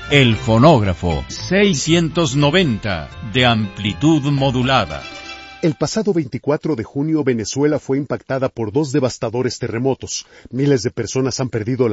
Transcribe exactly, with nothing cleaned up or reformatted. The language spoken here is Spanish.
El fonógrafo seiscientos noventa de amplitud modulada. El pasado veinticuatro de junio, Venezuela fue impactada por dos devastadores terremotos. Miles de personas han perdido la